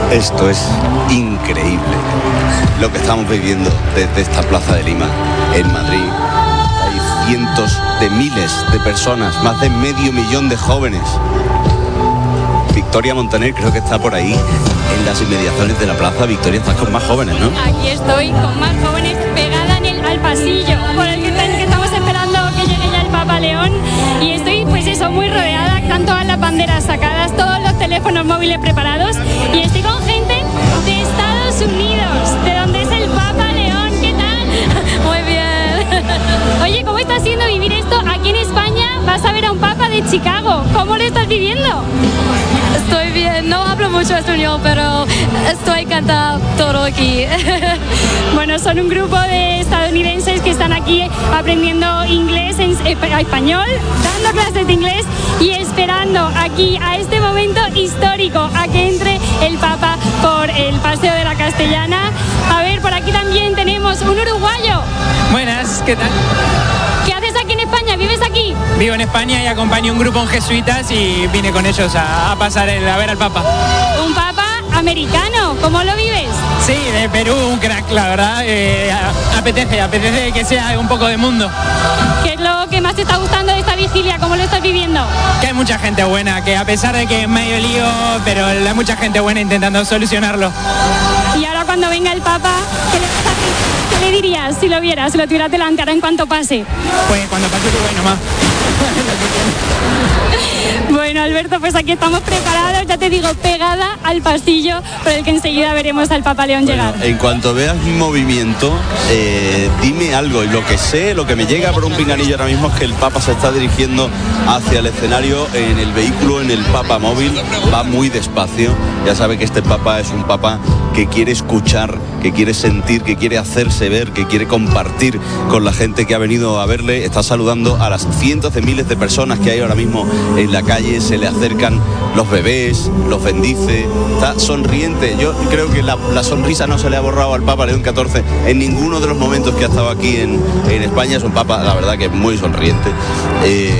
Esto es increíble, lo que estamos viviendo desde esta Plaza de Lima, en Madrid. Hay cientos de miles de personas, más de 500.000 de jóvenes. Victoria Montaner creo que está por ahí, en las inmediaciones de la plaza. Victoria, estás con más jóvenes, ¿no? Aquí estoy con más jóvenes pegada al pasillo, por el que estamos esperando que llegue ya el Papa León. Y estoy, pues eso, muy rodeada, están todas las banderas sacadas, todos los teléfonos móviles preparados. Y estoy con gente de Estados Unidos, de donde es el Papa León. ¿Qué tal? Muy bien. Oye, ¿cómo está siendo vivir esto aquí en España? Vas a ver a un Papa de Chicago. ¿Cómo lo estás viviendo? Estoy bien, no hablo mucho español, pero estoy encantada todo aquí. Bueno, son un grupo de estadounidenses que están aquí aprendiendo inglés, español, dando clases de inglés y esperando aquí a este momento histórico, a que entre el Papa por el Paseo de la Castellana. A ver, por aquí también tenemos un uruguayo. Buenas, ¿qué tal? ¿Qué haces aquí en España? ¿Vives aquí? Vivo en España y acompaño un grupo en jesuitas y vine con ellos a pasar a ver al Papa. Un Papa americano, ¿cómo lo vives? Sí, de Perú, un crack, la verdad. Apetece que sea un poco de mundo. ¿Qué es lo que más te está gustando de esta vigilia? ¿Cómo lo estás viviendo? Que hay mucha gente buena, que a pesar de que es medio lío, pero hay mucha gente buena intentando solucionarlo. Y ahora cuando venga el Papa, ¿qué le vas a hacer? ¿Qué le dirías si lo vieras, si lo tuvieras delante ahora en cuanto pase? Pues cuando pase tú, bueno, más. Bueno, Alberto, pues aquí estamos preparados, ya te digo, pegada al pasillo por el que enseguida veremos al Papa León llegar. En cuanto veas mi movimiento, dime algo. Y lo que sé, lo que me llega por un pinganillo ahora mismo es que el Papa se está dirigiendo hacia el escenario en el vehículo, en el Papa móvil. Va muy despacio. Ya sabe que este Papa es un Papa que quiere escuchar, que quiere sentir, que quiere hacerse ver, que quiere compartir con la gente que ha venido a verle. Está saludando a las cientos de miles de personas que hay ahora mismo en la calle. Se le acercan los bebés, los bendice, está sonriente. Yo creo que la sonrisa no se le ha borrado al Papa León XIV en ninguno de los momentos que ha estado aquí en España. Es un Papa, la verdad, que es muy sonriente.